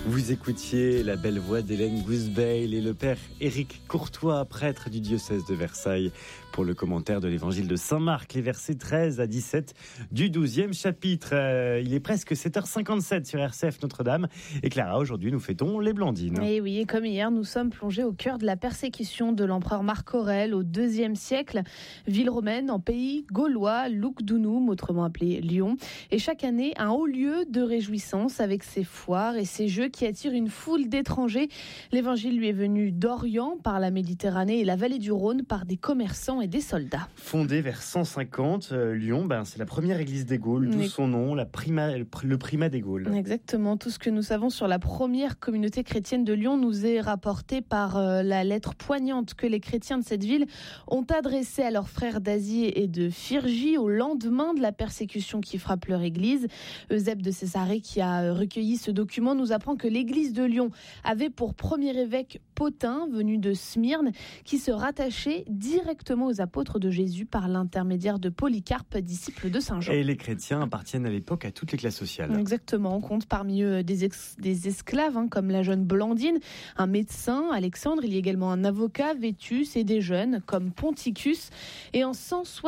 Vous écoutiez la belle voix d'Hélène Gousbeil et le père Éric Courtois, prêtre du diocèse de Versailles, pour le commentaire de l'évangile de Saint Marc, les versets 13 à 17 du 12e chapitre. Il est presque 7h57 sur RCF Notre-Dame. Et Clara, aujourd'hui, nous fêtons les Blandines. Et oui, et comme hier, nous sommes plongés au cœur de la persécution de l'empereur Marc Aurèle au IIe siècle. Ville romaine en pays gaulois, Lugdunum, autrement appelé Lyon. Et chaque année, un haut lieu de réjouissance avec ses foires et ses jeux qui attirent une foule d'étrangers. L'évangile lui est venu d'Orient par la Méditerranée et la vallée du Rhône par des commerçants et des soldats. Fondée vers 150, Lyon, c'est la première église des Gaules, d'où son nom, le primat des Gaules. Exactement. Tout ce que nous savons sur la première communauté chrétienne de Lyon nous est rapporté par la lettre poignante que les chrétiens de cette ville ont adressée à leurs frères d'Asie et de Phrygie au lendemain de la persécution qui frappe leur église. Eusèbe de Césarée, qui a recueilli ce document, nous apprend que l'église de Lyon avait pour premier évêque Pothin, venu de Smyrne, qui se rattachait directement aux apôtres de Jésus par l'intermédiaire de Polycarpe, disciple de Saint Jean. Et les chrétiens appartiennent à l'époque à toutes les classes sociales. Exactement, on compte parmi eux des esclaves, comme la jeune Blandine, un médecin, Alexandre, il y a également un avocat, Vétus, et des jeunes, comme Ponticus. Et en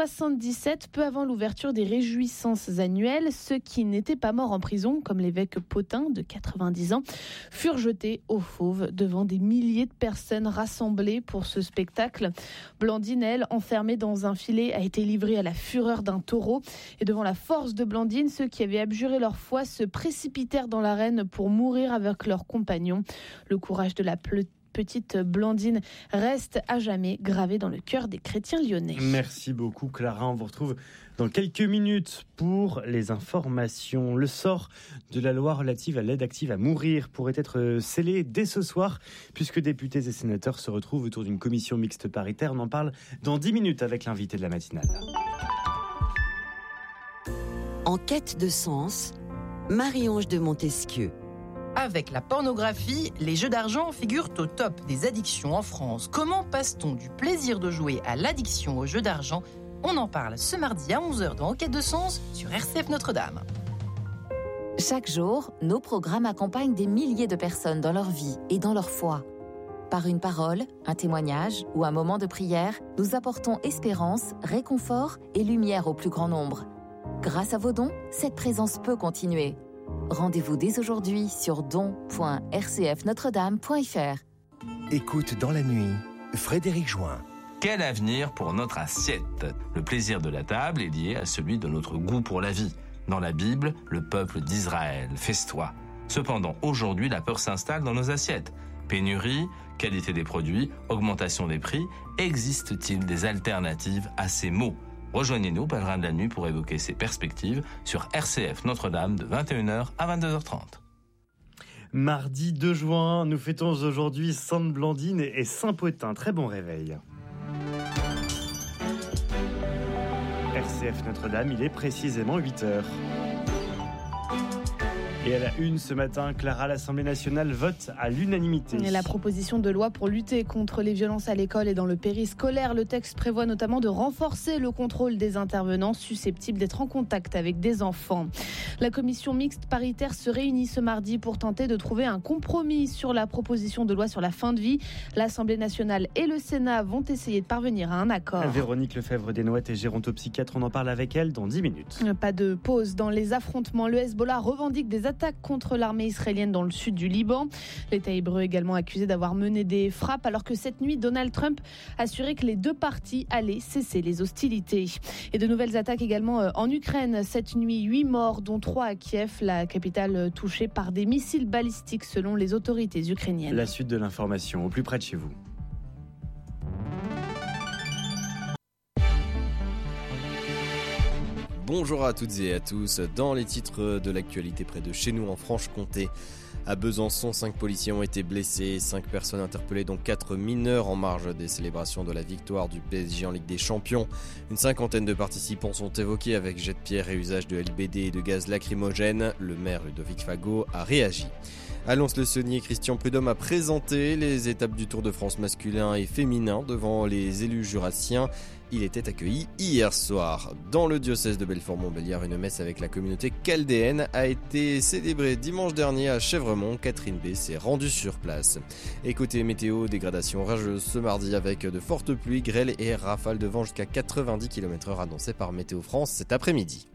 177, peu avant l'ouverture des réjouissances annuelles, ceux qui n'étaient pas morts en prison, comme l'évêque Pothin, de 90 ans, furent jetés aux fauves devant des milliers de personnes rassemblées pour ce spectacle. Blandine, elle, enfermée dans un filet, a été livrée à la fureur d'un taureau. Et devant la force de Blandine, ceux qui avaient abjuré leur foi se précipitèrent dans l'arène pour mourir avec leurs compagnons. Le courage de la petite Blandine reste à jamais gravé dans le cœur des chrétiens lyonnais. Merci beaucoup Clara, on vous retrouve dans quelques minutes pour les informations. Le sort de la loi relative à l'aide active à mourir pourrait être scellé dès ce soir, puisque députés et sénateurs se retrouvent autour d'une commission mixte paritaire. On en parle dans 10 minutes avec l'invité de la matinale. En quête de sens, Marie-Ange de Montesquieu. Avec la pornographie, les jeux d'argent figurent au top des addictions en France. Comment passe-t-on du plaisir de jouer à l'addiction aux jeux d'argent ? On en parle ce mardi à 11h dans Enquête de Sens sur RCF Notre-Dame. Chaque jour, nos programmes accompagnent des milliers de personnes dans leur vie et dans leur foi. Par une parole, un témoignage ou un moment de prière, nous apportons espérance, réconfort et lumière au plus grand nombre. Grâce à vos dons, cette présence peut continuer. Rendez-vous dès aujourd'hui sur don.rcfnotredame.fr. Écoute dans la nuit, Frédéric Join. Quel avenir pour notre assiette ? Le plaisir de la table est lié à celui de notre goût pour la vie. Dans la Bible, le peuple d'Israël festoie. Cependant, aujourd'hui, la peur s'installe dans nos assiettes. Pénurie, qualité des produits, augmentation des prix, existe-t-il des alternatives à ces mots ? Rejoignez-nous, pèlerins de la nuit, pour évoquer ces perspectives sur RCF Notre-Dame de 21h à 22h30. Mardi 2 juin, nous fêtons aujourd'hui Sainte Blandine et Saint Pothin. Très bon réveil. RCF Notre-Dame, il est précisément 8h. Et à la une ce matin, Clara, l'Assemblée nationale vote à l'unanimité. Et la proposition de loi pour lutter contre les violences à l'école et dans le périscolaire. Le texte prévoit notamment de renforcer le contrôle des intervenants susceptibles d'être en contact avec des enfants. La commission mixte paritaire se réunit ce mardi pour tenter de trouver un compromis sur la proposition de loi sur la fin de vie. L'Assemblée nationale et le Sénat vont essayer de parvenir à un accord. Véronique Lefebvre-Desnouettes est gérontopsychiatre. On en parle avec elle dans 10 minutes. Pas de pause dans les affrontements. Le Hezbollah revendique des attaques contre l'armée israélienne dans le sud du Liban. L'État hébreu est également accusé d'avoir mené des frappes, alors que cette nuit, Donald Trump assurait que les deux parties allaient cesser les hostilités. Et de nouvelles attaques également en Ukraine. Cette nuit, 8 morts, dont 3 à Kiev, la capitale touchée par des missiles balistiques selon les autorités ukrainiennes. La suite de l'information au plus près de chez vous. Bonjour à toutes et à tous. Dans les titres de l'actualité près de chez nous en Franche-Comté, à Besançon, 5 policiers ont été blessés, 5 personnes interpellées, dont 4 mineurs en marge des célébrations de la victoire du PSG en Ligue des Champions. Une cinquantaine de participants sont évoqués avec jet de pierre et usage de LBD et de gaz lacrymogène. Le maire Ludovic Fagot a réagi. À Lons-le-Saunier, Christian Prudhomme a présenté les étapes du Tour de France masculin et féminin devant les élus jurassiens. il était accueilli hier soir. Dans le diocèse de Belfort-Montbéliard, une messe avec la communauté chaldéenne a été célébrée dimanche dernier à Chèvremont. Catherine B s'est rendue sur place. Et côté météo, dégradation orageuse ce mardi avec de fortes pluies, grêles et rafales de vent jusqu'à 90 km/h annoncées par Météo France cet après-midi.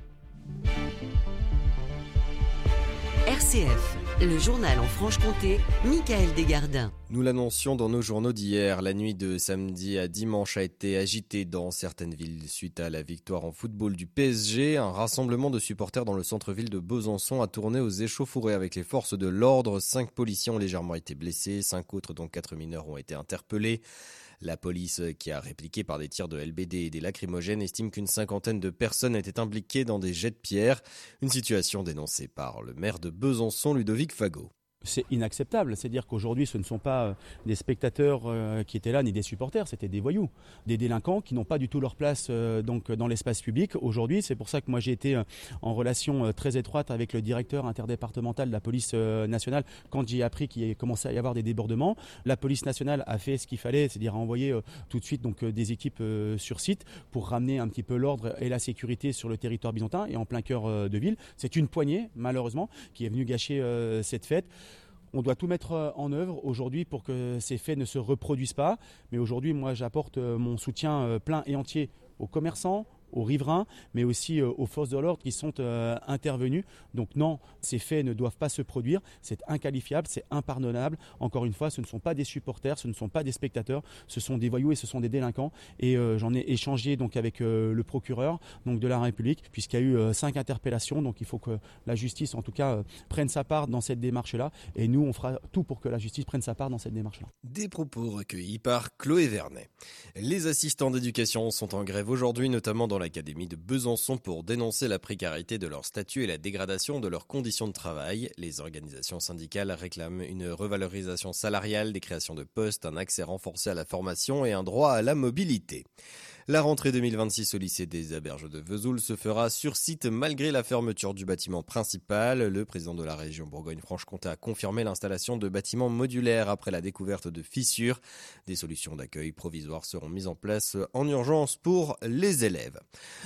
RCF, le journal en Franche-Comté, Michael Desgardins. Nous l'annoncions dans nos journaux d'hier, la nuit de samedi à dimanche a été agitée dans certaines villes suite à la victoire en football du PSG. Un rassemblement de supporters dans le centre-ville de Besançon a tourné aux échauffourées avec les forces de l'ordre. 5 policiers ont légèrement été blessés, 5 autres dont 4 mineurs ont été interpellés. La police, qui a répliqué par des tirs de LBD et des lacrymogènes, estime qu'une 50aine de personnes étaient impliquées dans des jets de pierre. Une situation dénoncée par le maire de Besançon, Ludovic Fagot. C'est inacceptable, c'est-à-dire qu'aujourd'hui ce ne sont pas des spectateurs qui étaient là ni des supporters, c'était des voyous, des délinquants qui n'ont pas du tout leur place donc dans l'espace public. Aujourd'hui, c'est pour ça que moi j'ai été en relation très étroite avec le directeur interdépartemental de la police nationale quand j'ai appris qu'il commençait à y avoir des débordements. La police nationale a fait ce qu'il fallait, c'est-à-dire a envoyé tout de suite donc des équipes sur site pour ramener un petit peu l'ordre et la sécurité sur le territoire byzantin et en plein cœur de ville. C'est une poignée malheureusement qui est venue gâcher cette fête. On doit tout mettre en œuvre aujourd'hui pour que ces faits ne se reproduisent pas. Mais aujourd'hui, moi, j'apporte mon soutien plein et entier aux commerçants, aux riverains, mais aussi aux forces de l'ordre qui sont intervenues. Donc non, ces faits ne doivent pas se produire. C'est inqualifiable, c'est impardonnable. Encore une fois, ce ne sont pas des supporters, ce ne sont pas des spectateurs, ce sont des voyous et ce sont des délinquants. Et j'en ai échangé donc avec le procureur donc de la République, puisqu'il y a eu 5 interpellations. Donc il faut que la justice, en tout cas, prenne sa part dans cette démarche-là. Et nous, on fera tout pour que la justice prenne sa part dans cette démarche-là. Des propos recueillis par Chloé Vernet. Les assistants d'éducation sont en grève aujourd'hui, notamment dans l'académie de Besançon pour dénoncer la précarité de leur statut et la dégradation de leurs conditions de travail. Les organisations syndicales réclament une revalorisation salariale, des créations de postes, un accès renforcé à la formation et un droit à la mobilité. La rentrée 2026 au lycée des Aberges de Vesoul se fera sur site malgré la fermeture du bâtiment principal. Le président de la région Bourgogne-Franche-Comté a confirmé l'installation de bâtiments modulaires après la découverte de fissures. Des solutions d'accueil provisoires seront mises en place en urgence pour les élèves.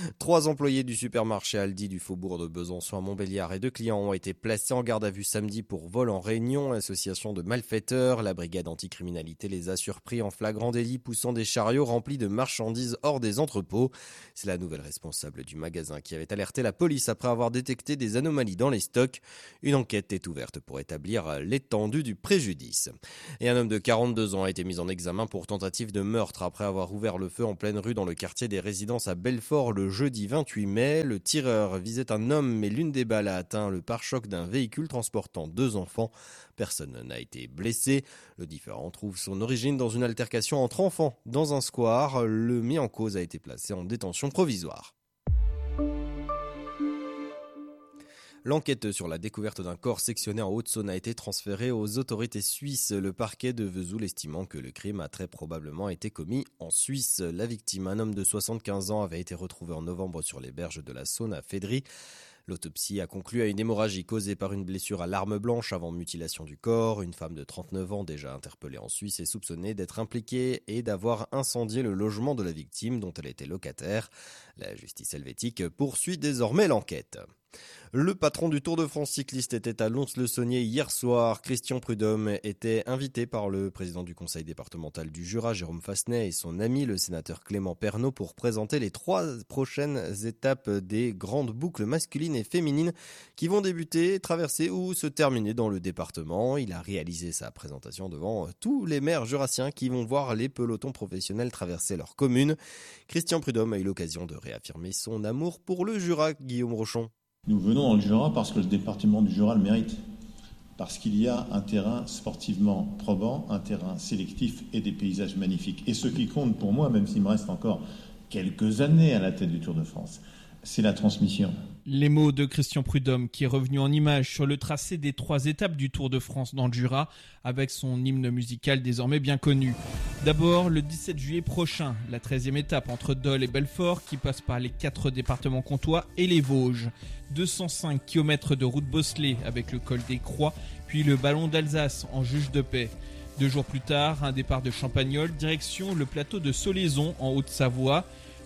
3 employés du supermarché Aldi du faubourg de Besançon à Montbéliard et 2 clients ont été placés en garde à vue samedi pour vol en réunion. Association de malfaiteurs, la brigade anticriminalité les a surpris en flagrant délit poussant des chariots remplis de marchandises hors des entrepôts. C'est la nouvelle responsable du magasin qui avait alerté la police après avoir détecté des anomalies dans les stocks. Une enquête est ouverte pour établir l'étendue du préjudice. Et un homme de 42 ans a été mis en examen pour tentative de meurtre après avoir ouvert le feu en pleine rue dans le quartier des Résidences à Belfort le jeudi 28 mai. Le tireur visait un homme mais l'une des balles a atteint le pare-choc d'un véhicule transportant 2 enfants. Personne n'a été blessé. Le différend trouve son origine dans une altercation entre enfants dans un square. Le mis en cause a été placé en détention provisoire. L'enquête sur la découverte d'un corps sectionné en Haute-Saône a été transférée aux autorités suisses. Le parquet de Vesoul estimant que le crime a très probablement été commis en Suisse. La victime, un homme de 75 ans, avait été retrouvé en novembre sur les berges de la Saône à Fédry. L'autopsie a conclu à une hémorragie causée par une blessure à l'arme blanche avant mutilation du corps. Une femme de 39 ans, déjà interpellée en Suisse, est soupçonnée d'être impliquée et d'avoir incendié le logement de la victime dont elle était locataire. La justice helvétique poursuit désormais l'enquête. Le patron du Tour de France cycliste était à Lons-le-Saunier hier soir. Christian Prudhomme était invité par le président du conseil départemental du Jura, Jérôme Fassenet, et son ami, le sénateur Clément Pernaut, pour présenter les 3 prochaines étapes des grandes boucles masculines et féminines qui vont débuter, traverser ou se terminer dans le département. Il a réalisé sa présentation devant tous les maires jurassiens qui vont voir les pelotons professionnels traverser leur commune. Christian Prudhomme a eu l'occasion de réaffirmer son amour pour le Jura, Guillaume Rochon. Nous venons dans le Jura parce que le département du Jura le mérite. Parce qu'il y a un terrain sportivement probant, un terrain sélectif et des paysages magnifiques. Et ce qui compte pour moi, même s'il me reste encore quelques années à la tête du Tour de France, c'est la transmission. Les mots de Christian Prudhomme qui est revenu en images sur le tracé des 3 étapes du Tour de France dans le Jura avec son hymne musical désormais bien connu. D'abord, le 17 juillet prochain, la 13e étape entre Dole et Belfort qui passe par les 4 départements comtois et les Vosges. 205 km de route bosselée avec le col des Croix, puis le ballon d'Alsace en juge de paix. 2 jours plus tard, un départ de Champagnole, direction le plateau de Solaison en Haute-Savoie.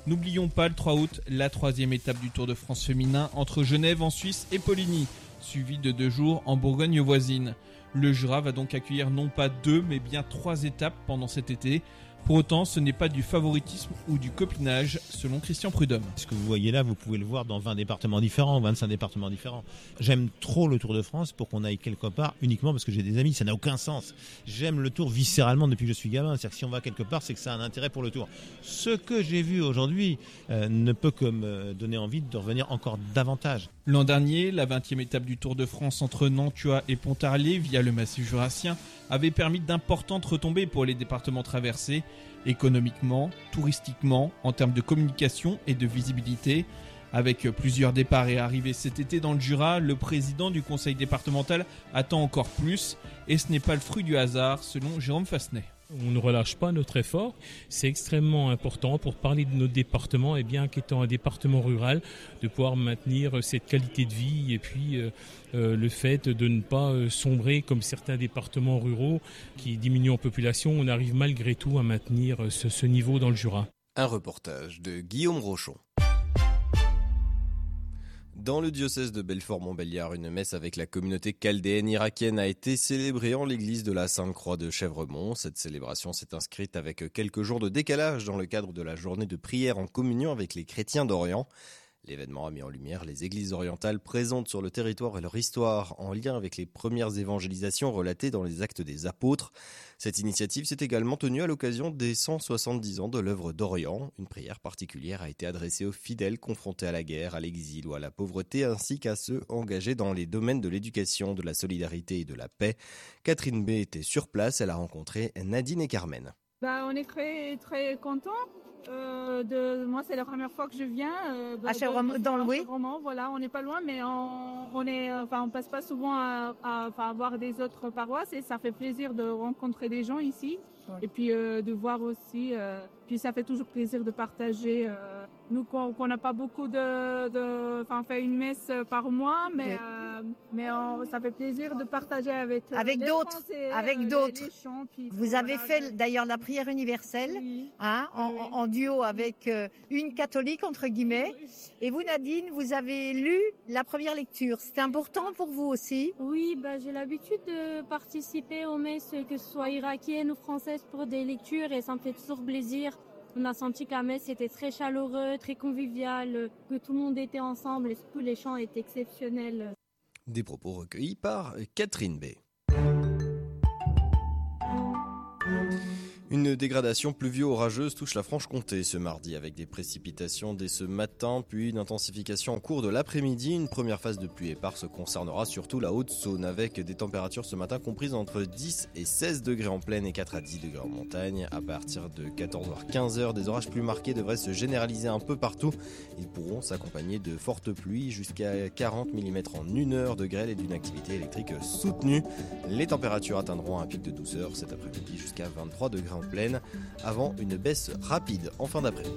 N'oublions pas le 3 août, la 3e étape du Tour de France féminin entre Genève en Suisse et Poligny, suivie de 2 jours en Bourgogne voisine. Le Jura va donc accueillir non pas 2 mais bien 3 étapes pendant cet été. Pour autant, ce n'est pas du favoritisme ou du copinage, selon Christian Prudhomme. Ce que vous voyez là, vous pouvez le voir dans 20 départements différents, 25 départements différents. J'aime trop le Tour de France pour qu'on aille quelque part uniquement parce que j'ai des amis, ça n'a aucun sens. J'aime le Tour viscéralement depuis que je suis gamin, c'est-à-dire que si on va quelque part, c'est que ça a un intérêt pour le Tour. Ce que j'ai vu aujourd'hui ne peut que me donner envie de revenir encore davantage. L'an dernier, la 20e étape du Tour de France entre Nantua et Pontarlier via le massif jurassien avait permis d'importantes retombées pour les départements traversés, économiquement, touristiquement, en termes de communication et de visibilité. Avec plusieurs départs et arrivées cet été dans le Jura, le président du conseil départemental attend encore plus et ce n'est pas le fruit du hasard, selon Jérôme Fassenet. On ne relâche pas notre effort, c'est extrêmement important pour parler de notre département et bien qu'étant un département rural, de pouvoir maintenir cette qualité de vie et puis le fait de ne pas sombrer comme certains départements ruraux qui diminuent en population, on arrive malgré tout à maintenir ce niveau dans le Jura. Un reportage de Guillaume Rochon. Dans le diocèse de Belfort-Montbéliard, une messe avec la communauté chaldéenne irakienne a été célébrée en l'église de la Sainte-Croix de Chèvremont. Cette célébration s'est inscrite avec quelques jours de décalage dans le cadre de la journée de prière en communion avec les chrétiens d'Orient. L'événement a mis en lumière les églises orientales présentes sur le territoire et leur histoire en lien avec les premières évangélisations relatées dans les Actes des Apôtres. Cette initiative s'est également tenue à l'occasion des 170 ans de l'œuvre d'Orient. Une prière particulière a été adressée aux fidèles confrontés à la guerre, à l'exil ou à la pauvreté, ainsi qu'à ceux engagés dans les domaines de l'éducation, de la solidarité et de la paix. Catherine B. était sur place, elle a rencontré Nadine et Carmen. On est très très contents. Moi, c'est la première fois que je viens à Chèvremont, dans le Chèvremont, voilà, on n'est pas loin, mais on passe pas souvent à voir des autres paroisses et ça fait plaisir de rencontrer des gens ici. Ouais. Et puis de voir aussi, puis ça fait toujours plaisir de partager. Nous, qu'on n'a pas beaucoup on fait une messe par mois, mais ça fait plaisir de partager avec d'autres. Avec d'autres. Les chants, vous avez fait d'ailleurs la prière universelle, oui. En duo avec une catholique entre guillemets. Oui. Et vous, Nadine, vous avez lu la première lecture. C'était important pour vous aussi? Oui, j'ai l'habitude de participer aux messes, que ce soit irakiennes ou françaises, pour des lectures et ça me fait toujours plaisir. On a senti que la messe était très chaleureux, très conviviale, que tout le monde était ensemble et surtout les chants étaient exceptionnels. Des propos recueillis par Catherine B. Une dégradation pluvio-orageuse touche la Franche-Comté ce mardi avec des précipitations dès ce matin, puis une intensification en cours de l'après-midi. Une première phase de pluie éparse concernera surtout la Haute-Saône avec des températures ce matin comprises entre 10 et 16 degrés en plaine et 4 à 10 degrés en montagne. À partir de 14h-15h, des orages plus marqués devraient se généraliser un peu partout. Ils pourront s'accompagner de fortes pluies jusqu'à 40 mm en 1 heure de grêle et d'une activité électrique soutenue. Les températures atteindront un pic de douceur cet après-midi jusqu'à 23 degrés en plaine, avant une baisse rapide en fin d'après-midi.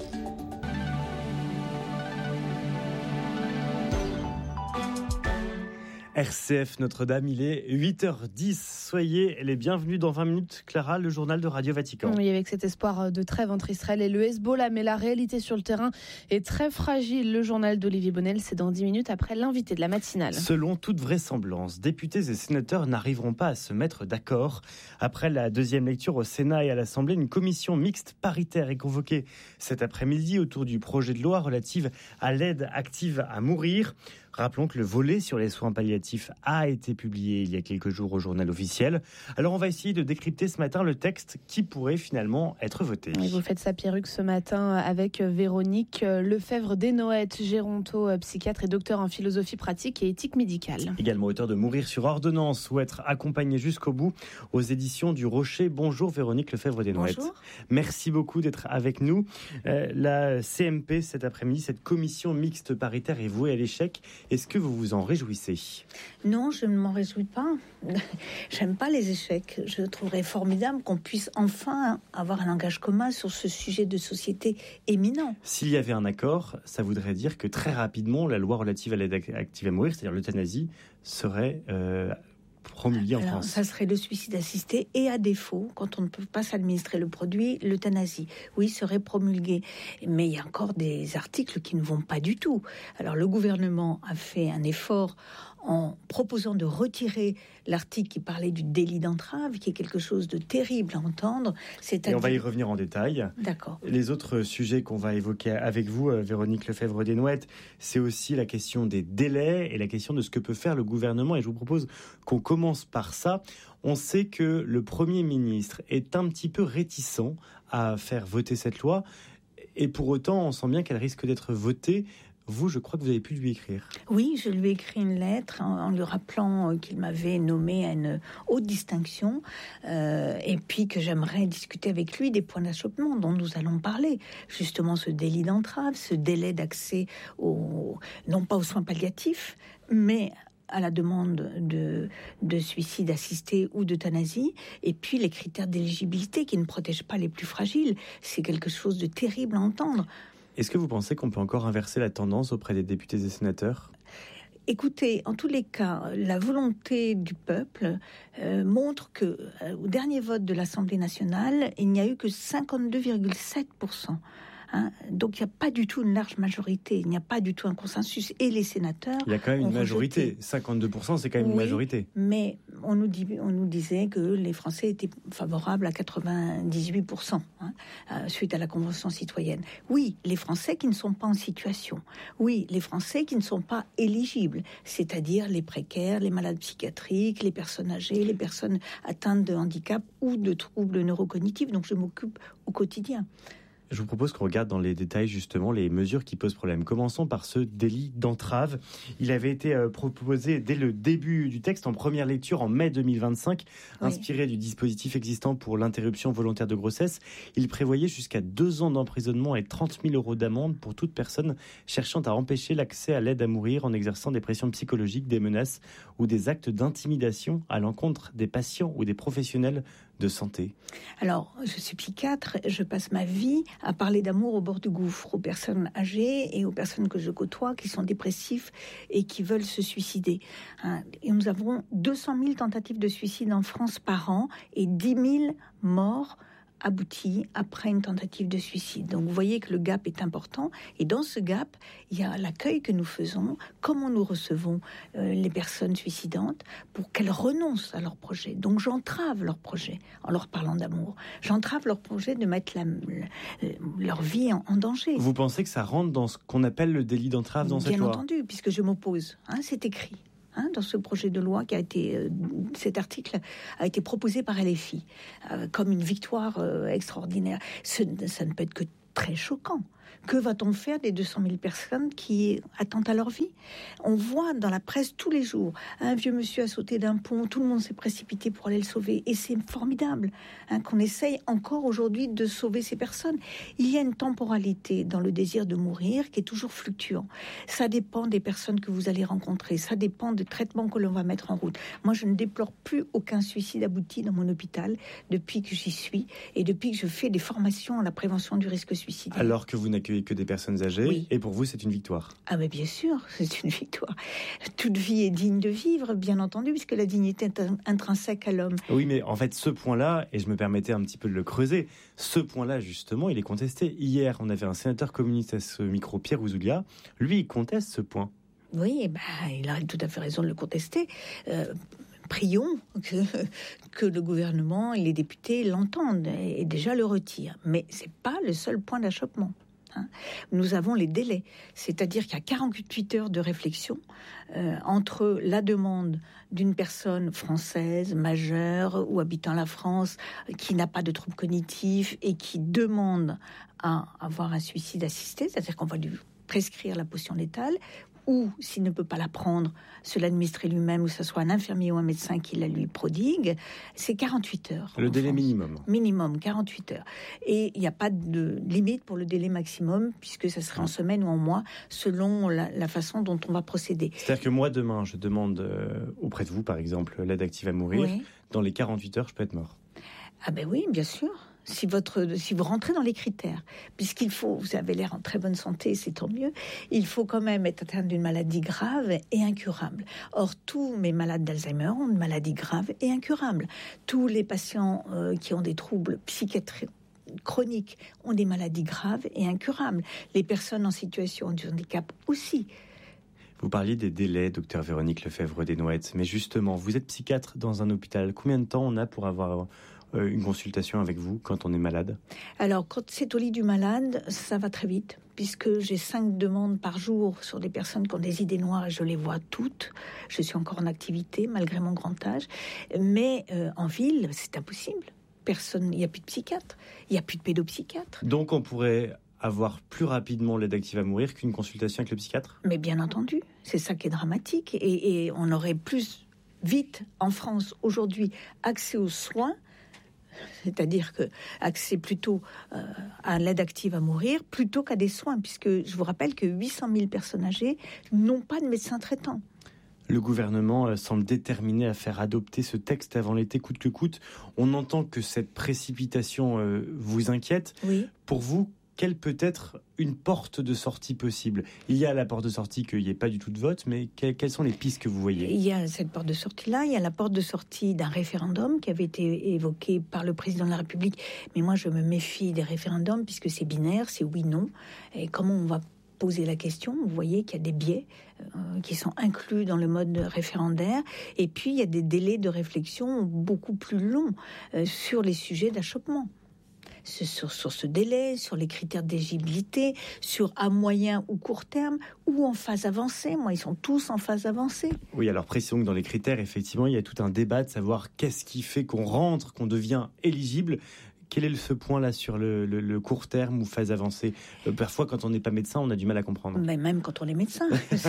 RCF Notre-Dame, il est 8h10. Soyez les bienvenus dans 20 minutes. Clara, le journal de Radio Vatican. Oui, avec cet espoir de trêve entre Israël et le Hezbollah, mais la réalité sur le terrain est très fragile. Le journal d'Olivier Bonnel, c'est dans 10 minutes après l'invité de la matinale. Selon toute vraisemblance, députés et sénateurs n'arriveront pas à se mettre d'accord. Après la deuxième lecture au Sénat et à l'Assemblée, une commission mixte paritaire est convoquée cet après-midi autour du projet de loi relative à l'aide active à mourir. Rappelons que le volet sur les soins palliatifs a été publié il y a quelques jours au journal officiel. Alors on va essayer de décrypter ce matin le texte qui pourrait finalement être voté. Et vous faites sa perruque ce matin avec Véronique Lefebvre-Desnoëttes, géronto, psychiatre et docteur en philosophie pratique et éthique médicale. Également auteur de Mourir sur ordonnance ou être accompagné jusqu'au bout aux éditions du Rocher. Bonjour Véronique Lefebvre-Desnoëttes. Bonjour. Merci beaucoup d'être avec nous. La CMP cet après-midi, cette commission mixte paritaire est vouée à l'échec. Est-ce que vous vous en réjouissez ? Non, je ne m'en réjouis pas. J'aime pas les échecs. Je trouverais formidable qu'on puisse enfin avoir un langage commun sur ce sujet de société éminent. S'il y avait un accord, ça voudrait dire que très rapidement, la loi relative à l'aide active à mourir, c'est-à-dire l'euthanasie, serait promulguée en France. Ça serait le suicide assisté et à défaut, quand on ne peut pas s'administrer le produit, l'euthanasie. Oui, serait promulgué. Mais il y a encore des articles qui ne vont pas du tout. Alors le gouvernement a fait un effort en proposant de retirer l'article qui parlait du délit d'entrave, qui est quelque chose de terrible à entendre. Et on va y revenir en détail. D'accord. Les autres sujets qu'on va évoquer avec vous, Véronique Lefebvre-Desnouettes, c'est aussi la question des délais et la question de ce que peut faire le gouvernement. Et je vous propose qu'on commence par ça. On sait que le Premier ministre est un petit peu réticent à faire voter cette loi. Et pour autant, on sent bien qu'elle risque d'être votée. Vous, je crois que vous avez pu lui écrire. Oui, je lui ai écrit une lettre en lui rappelant qu'il m'avait nommé à une haute distinction et puis que j'aimerais discuter avec lui des points d'achoppement dont nous allons parler. Justement, ce délit d'entrave, ce délai d'accès non pas aux soins palliatifs, mais à la demande de suicide assisté ou d'euthanasie, et puis les critères d'éligibilité qui ne protègent pas les plus fragiles. C'est quelque chose de terrible à entendre. Est-ce que vous pensez qu'on peut encore inverser la tendance auprès des députés et sénateurs ? Écoutez, en tous les cas, la volonté du peuple montre que au dernier vote de l'Assemblée nationale, il n'y a eu que 52,7%. Donc il n'y a pas du tout une large majorité, il n'y a pas du tout un consensus. Et les sénateurs... Il y a quand même une majorité. 52%, c'est quand même une majorité. Mais on nous disait que les Français étaient favorables à 98% suite à la Convention citoyenne. Oui, les Français qui ne sont pas en situation. Oui, les Français qui ne sont pas éligibles, c'est-à-dire les précaires, les malades psychiatriques, les personnes âgées, les personnes atteintes de handicap ou de troubles neurocognitifs dont je m'occupe au quotidien. Je vous propose qu'on regarde dans les détails justement les mesures qui posent problème. Commençons par ce délit d'entrave. Il avait été proposé dès le début du texte en première lecture en mai 2025, inspiré du dispositif existant pour l'interruption volontaire de grossesse. Il prévoyait jusqu'à 2 ans d'emprisonnement et 30 000 € d'amende pour toute personne cherchant à empêcher l'accès à l'aide à mourir en exerçant des pressions psychologiques, des menaces ou des actes d'intimidation à l'encontre des patients ou des professionnels de santé. Alors, je suis psychiatre, je passe ma vie à parler d'amour au bord du gouffre, aux personnes âgées et aux personnes que je côtoie qui sont dépressifs et qui veulent se suicider. Et nous avons 200 000 tentatives de suicide en France par an et 10 000 morts abouti après une tentative de suicide. Donc vous voyez que le gap est important et dans ce gap, il y a l'accueil que nous faisons, comment nous recevons les personnes suicidantes pour qu'elles renoncent à leur projet. Donc j'entrave leur projet en leur parlant d'amour. J'entrave leur projet de mettre leur vie en danger. Vous pensez que ça rentre dans ce qu'on appelle le délit d'entrave dans cette loi ? Bien entendu, puisque je m'oppose. C'est écrit. Dans ce projet de loi cet article a été proposé par LFI comme une victoire extraordinaire. Ça ne peut être que très choquant. Que va-t-on faire des 200 000 personnes qui attendent à leur vie ? On voit dans la presse tous les jours, un vieux monsieur a sauté d'un pont, tout le monde s'est précipité pour aller le sauver. Et c'est formidable qu'on essaye encore aujourd'hui de sauver ces personnes. Il y a une temporalité dans le désir de mourir qui est toujours fluctuant. Ça dépend des personnes que vous allez rencontrer, ça dépend des traitements que l'on va mettre en route. Moi, je ne déplore plus aucun suicide abouti dans mon hôpital depuis que j'y suis et depuis que je fais des formations à la prévention du risque suicidaire. Alors que vous n'accueillez que des personnes âgées, et pour vous, c'est une victoire. Ah mais bien sûr, c'est une victoire. Toute vie est digne de vivre, bien entendu, puisque la dignité est intrinsèque à l'homme. Oui, mais en fait, ce point-là, et je me permettais un petit peu de le creuser, ce point-là, justement, il est contesté. Hier, on avait un sénateur communiste à ce micro, Pierre Ouzoulia, lui, il conteste ce point. Oui, il a tout à fait raison de le contester. Prions que le gouvernement et les députés l'entendent et déjà le retirent. Mais c'est pas le seul point d'achoppement. Nous avons les délais, c'est-à-dire qu'il y a 48 heures de réflexion entre la demande d'une personne française, majeure ou habitant la France, qui n'a pas de troubles cognitifs et qui demande à avoir un suicide assisté, c'est-à-dire qu'on va lui prescrire la potion létale, ou s'il ne peut pas la prendre, se l'administrer lui-même, ou que ce soit un infirmier ou un médecin qui la lui prodigue, c'est 48 heures. Le délai minimum. Minimum, 48 heures. Et il n'y a pas de limite pour le délai maximum, puisque ça serait en semaine ou en mois, selon la façon dont on va procéder. C'est-à-dire que moi, demain, je demande auprès de vous, par exemple, l'aide active à mourir. Oui. Dans les 48 heures, je peux être mort. Ah ben oui, bien sûr. si vous rentrez dans les critères, puisqu'il faut, vous avez l'air en très bonne santé, c'est tant mieux, il faut quand même être atteint d'une maladie grave et incurable. Or, tous mes malades d'Alzheimer ont une maladie grave et incurable. Tous les patients qui ont des troubles psychiatriques chroniques ont des maladies graves et incurables. Les personnes en situation de handicap aussi. Vous parliez des délais, docteur Véronique Lefebvre-Desnoëttes, mais justement, vous êtes psychiatre dans un hôpital. Combien de temps on a pour avoir une consultation avec vous quand on est malade? Alors, quand c'est au lit du malade, ça va très vite, puisque j'ai 5 demandes par jour sur des personnes qui ont des idées noires et je les vois toutes. Je suis encore en activité, malgré mon grand âge. Mais en ville, c'est impossible. Il n'y a plus de psychiatre, il n'y a plus de pédopsychiatre. Donc on pourrait avoir plus rapidement l'aide active à mourir qu'une consultation avec le psychiatre? Mais bien entendu, c'est ça qui est dramatique. Et on aurait plus vite, en France, aujourd'hui, accès aux soins, c'est-à-dire que accès plutôt à l'aide active à mourir, plutôt qu'à des soins, puisque je vous rappelle que 800 000 personnes âgées n'ont pas de médecin traitant. Le gouvernement semble déterminé à faire adopter ce texte avant l'été coûte que coûte. On entend que cette précipitation vous inquiète. Oui. Pour vous, quelle peut être une porte de sortie possible? Il y a la porte de sortie qu'il n'y ait pas du tout de vote, mais quelles sont les pistes que vous voyez? Il y a cette porte de sortie-là, il y a la porte de sortie d'un référendum qui avait été évoqué par le président de la République. Mais moi, je me méfie des référendums puisque c'est binaire, c'est oui-non. Et comment on va poser la question? Vous voyez qu'il y a des biais qui sont inclus dans le mode référendaire. Et puis, il y a des délais de réflexion beaucoup plus longs sur les sujets d'achoppement. Sur ce délai, sur les critères d'éligibilité, sur à moyen ou court terme, ou en phase avancée. Moi, ils sont tous en phase avancée. Oui, alors précisons que dans les critères, effectivement, il y a tout un débat de savoir qu'est-ce qui fait qu'on rentre, qu'on devient éligible. Quel est ce point-là sur le court terme ou phase avancée? Parfois, quand on n'est pas médecin, on a du mal à comprendre. Mais même quand on est médecin,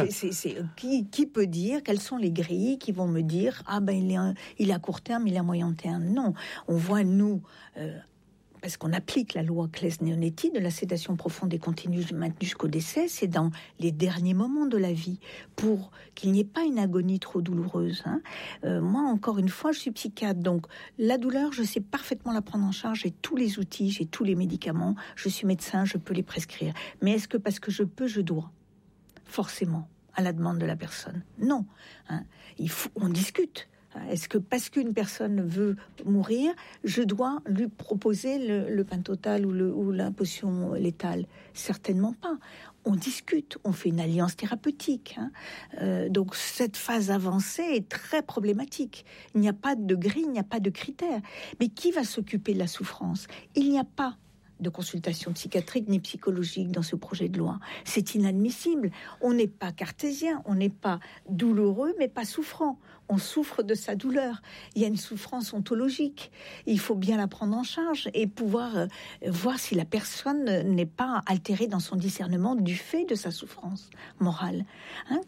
qui peut dire quelles sont les grilles qui vont me dire il est à court terme, il est à moyen terme? Non, on voit nous. Parce qu'on applique la loi Claes-Leonetti de la sédation profonde et continue maintenue jusqu'au décès, c'est dans les derniers moments de la vie, pour qu'il n'y ait pas une agonie trop douloureuse. Moi, encore une fois, je suis psychiatre, donc la douleur, je sais parfaitement la prendre en charge, j'ai tous les outils, j'ai tous les médicaments, je suis médecin, je peux les prescrire. Mais est-ce que parce que je peux, je dois? Forcément, à la demande de la personne. Non, on discute. Est-ce que parce qu'une personne veut mourir, je dois lui proposer le Pentotal ou la potion létale? Certainement pas. On discute, on fait une alliance thérapeutique. Donc cette phase avancée est très problématique. Il n'y a pas de grille, il n'y a pas de critères. Mais qui va s'occuper de la souffrance? Il n'y a pas de consultation psychiatrique ni psychologique dans ce projet de loi. C'est inadmissible. On n'est pas cartésien, on n'est pas douloureux, mais pas souffrant. On souffre de sa douleur. Il y a une souffrance ontologique. Il faut bien la prendre en charge et pouvoir voir si la personne n'est pas altérée dans son discernement du fait de sa souffrance morale.